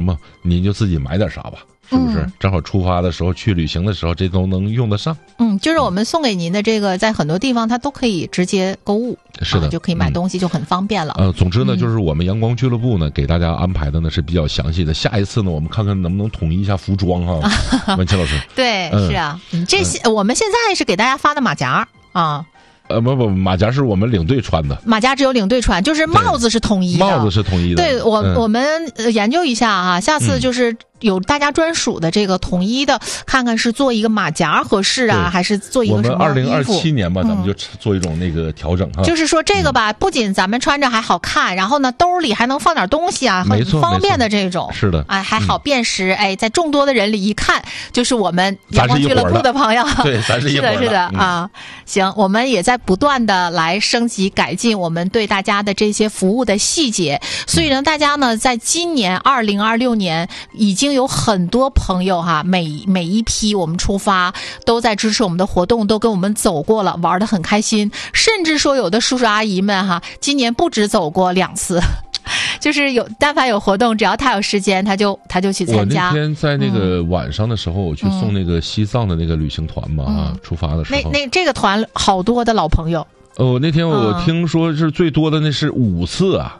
么，您就自己买点啥吧。是不是正好出发的时候去旅行的时候，这都能用得上？ 就是我们送给您的这个，在很多地方它都可以直接购物， 是的， 就可以买东西，就很方便了。 总之呢，就是我们阳光俱乐部呢，给大家安排的呢是比较详细的。下一次呢，我们看看能不能统一一下服装哈，文琪老师。 对，是啊，这些我们现在是给大家发的马甲啊。 不，马甲是我们领队穿的。 马甲只有领队穿，就是帽子是统一的。 帽子是统一的。 对，我们研究一下啊，下次就是有大家专属的这个统一的，看看是做一个马甲合适啊，还是做一个什么衣服。 我们2027年吧，咱们就做一种那个调整哈。 就是说这个吧，不仅咱们穿着还好看，然后呢兜里还能放点东西啊，很方便的这种。 是的。 还好辨识，在众多的人里一看就是我们阳光俱乐部的朋友。 对，咱是一伙的。 是的啊。行，我们也在不断的来升级改进我们对大家的这些服务的细节，所以呢，大家呢在今年2026年已经有很多朋友哈，每一批我们出发都在支持我们的活动，都跟我们走过了，玩得很开心，甚至说有的叔叔阿姨们哈，今年不止走过2次。就是但凡有活动，只要他有时间，他就去参加。 我那天在那个晚上的时候，我去送那个西藏的那个旅行团嘛，出发的时候， 这个团好多的老朋友。 那天我听说是最多的那是5次啊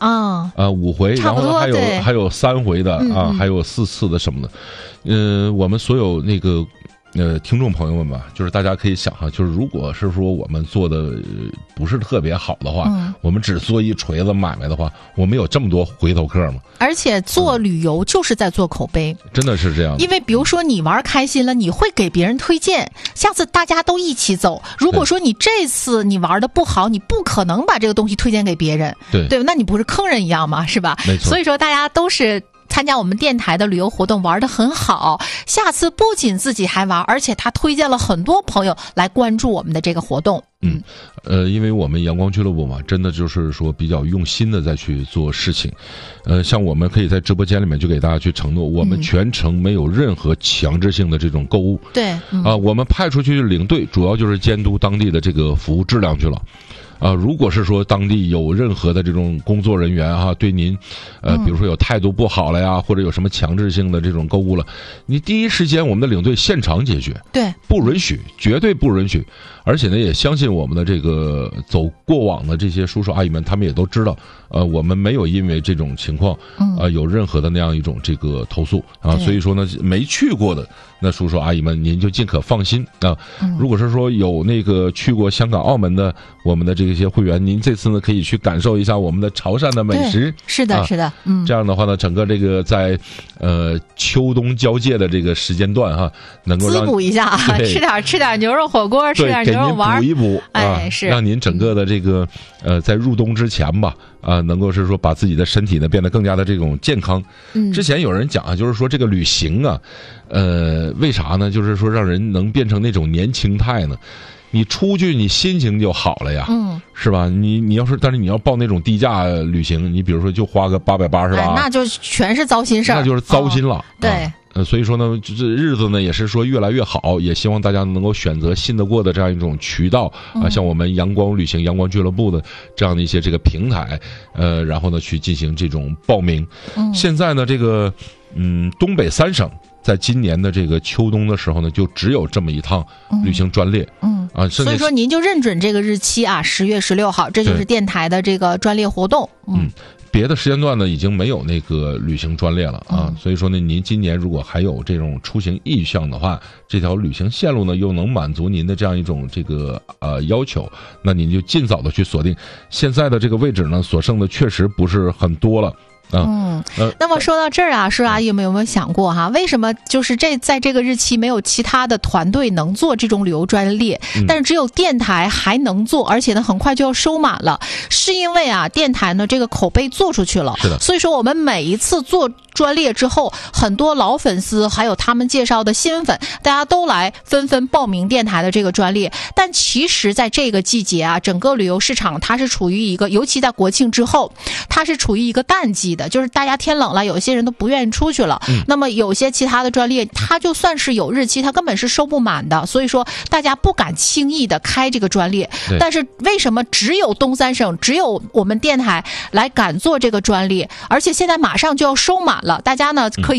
，5回，然后还有3回的啊，还有4次的什么的。我们所有那个听众朋友们吧，就是大家可以想哈，就是如果是说我们做的不是特别好的话，我们只做一锤子买卖的话，我们有这么多回头客吗？ 而且做旅游就是在做口碑， 真的是这样的。 因为比如说你玩开心了，你会给别人推荐，下次大家都一起走。如果说你这次你玩的不好，你不可能把这个东西推荐给别人，对，那你不是坑人一样吗？是吧？ 没错。 所以说大家都是参加我们电台的旅游活动玩得很好，下次不仅自己还玩，而且他推荐了很多朋友来关注我们的这个活动。 因为我们阳光俱乐部嘛，真的就是说比较用心的在去做事情。像我们可以在直播间里面就给大家去承诺，我们全程没有任何强制性的这种购物。 对， 我们派出去领队主要就是监督当地的这个服务质量去了。如果是说当地有任何的这种工作人员哈，对您，比如说有态度不好了呀，或者有什么强制性的这种购物了，你第一时间我们的领队现场解决， 对，不允许，绝对不允许。而且呢，也相信我们的这个走过往的这些叔叔阿姨们，他们也都知道，我们没有因为这种情况，有任何的那样一种这个投诉啊，所以说呢，没去过的那叔叔阿姨们，您就尽可放心啊。如果是说有那个去过香港、澳门的我们的这些会员，您这次呢可以去感受一下我们的潮汕的美食。 是的，是的， 这样的话呢，整个这个在秋冬交界的这个时间段哈，能够滋补一下，吃点牛肉火锅，吃点牛肉丸， 补一补， 是让您整个的这个在入冬之前吧，能够是说把自己的身体呢变得更加的这种健康。之前有人讲啊，就是说这个旅行啊，为啥呢？就是说让人能变成那种年轻态呢？你出去你心情就好了呀，是吧？你要是，但是你要报那种低价旅行，你比如说就花个880吧， 那就全是糟心事儿， 那就是糟心了。 对。 所以说呢，这日子呢也是说越来越好，也希望大家能够选择信得过的这样一种渠道像我们阳光旅行、阳光俱乐部的这样的一些这个平台，然后呢去进行这种报名。现在呢，这个东北3省在今年的这个秋冬的时候呢，就只有这么一趟旅行专列。 所以说您就认准这个日期啊，10月16号，这就是电台的这个专列活动。 别的时间段呢已经没有那个旅行专列了啊，所以说呢，您今年如果还有这种出行意向的话，这条旅行线路呢又能满足您的这样一种这个要求，那您就尽早的去锁定。现在的这个位置呢，所剩的确实不是很多了。 那么说到这儿啊，舒阿姨有没有想过哈，为什么就是在这个日期没有其他的团队能做这种旅游专列，但是只有电台还能做，而且呢很快就要收满了？是因为啊，电台呢这个口碑做出去了， 是的， 所以说我们每一次做专列之后，很多老粉丝还有他们介绍的新粉，大家都来纷纷报名电台的这个专列。但其实在这个季节啊，整个旅游市场它是处于一个，尤其在国庆之后，它是处于一个淡季的，就是大家天冷了，有些人都不愿意出去了。那么有些其他的专列，它就算是有日期，它根本是收不满的，所以说大家不敢轻易的开这个专列。但是为什么只有东3省，只有我们电台来敢做这个专列，而且现在马上就要收满了，大家呢可以